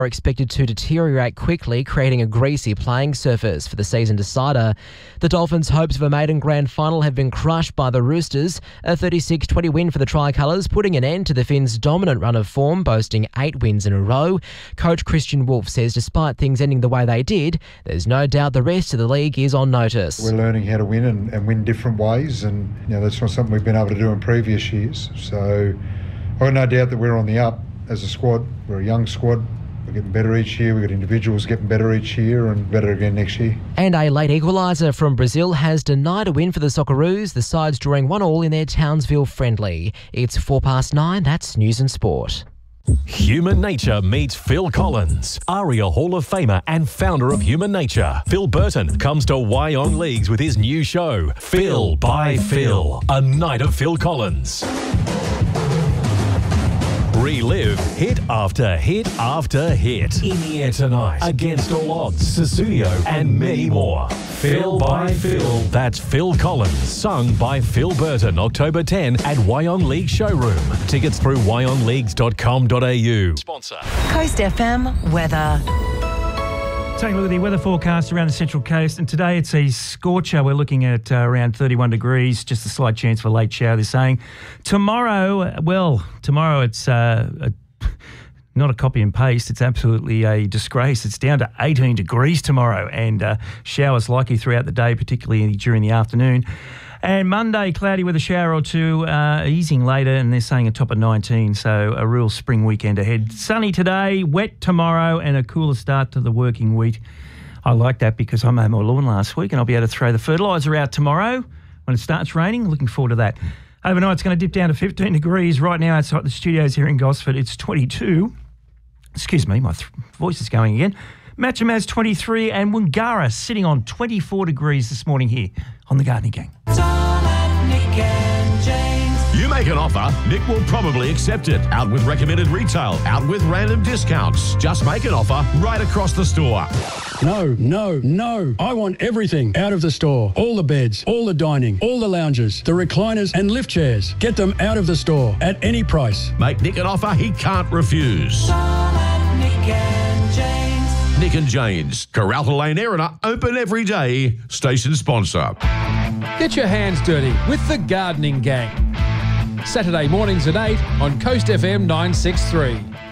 are expected to deteriorate quickly, creating a greasy playing surface for the season decider. The Dolphins' hopes of a maiden grand final have been crushed by the Roosters. A 36-20 win for the Tricolours, putting an end to the Finns' dominant run of form, boasting 8 wins in a row. Coach Christian Wolf says despite things ending the way they did, there's no doubt the rest of the league is on notice. We're learning how to win and win different ways, and that's not something we've been able to do in previous years. So I've got no doubt that we're on the up as a squad. We're a young squad. We're getting better each year. We've got individuals getting better each year and better again next year. And a late equaliser from Brazil has denied a win for the Socceroos, the sides drawing 1-1 in their Townsville friendly. It's 9:04. That's News and Sport. Human Nature meets Phil Collins, ARIA Hall of Famer and founder of Human Nature. Phil Burton comes to Wyong Leagues with his new show, Phil by Phil, a night of Phil Collins. Relive hit after hit after hit. In the air tonight, Against All Odds, Susudio, and many more. Phil by Phil. That's Phil Collins, sung by Phil Burton, October 10 at Wyong League Showroom. Tickets through wyongleagues.com.au. Sponsor. Coast FM weather. Taking a look at the weather forecast around the Central Coast, and today it's a scorcher. We're looking at around 31 degrees, just a slight chance for a late shower, they're saying. Tomorrow it's not a copy and paste. It's absolutely a disgrace. It's down to 18 degrees tomorrow, and showers likely throughout the day, particularly during the afternoon. And Monday, cloudy with a shower or two, easing later, and they're saying a top of 19, so a real spring weekend ahead. Sunny today, wet tomorrow, and a cooler start to the working week. I like that because I mowed my lawn last week, and I'll be able to throw the fertiliser out tomorrow when it starts raining. Looking forward to that. Overnight, it's going to dip down to 15 degrees. Right now, outside the studios here in Gosford, it's 22. Excuse me, my voice is going again. Matchamaz 23 and Wangara sitting on 24 degrees this morning here on The Gardening Gang. Tom and Nick and James. You make an offer, Nick will probably accept it. Out with recommended retail, out with random discounts. Just make an offer right across the store. No. I want everything out of the store. All the beds, all the dining, all the lounges, the recliners and lift chairs. Get them out of the store at any price. Make Nick an offer he can't refuse. Tom and Nick and James. Nick and Jane's, Corralta Lane, Erina, open every day. Station sponsor. Get your hands dirty with The Gardening Gang. Saturday mornings at 8 on Coast FM 963.